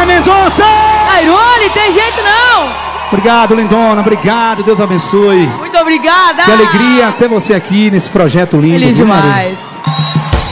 Marília Mendonça! Airone, tem jeito não! Obrigado, lindona, obrigado, Deus abençoe. Muito obrigada! Que alegria ter você aqui nesse projeto lindo. Feliz viu, demais.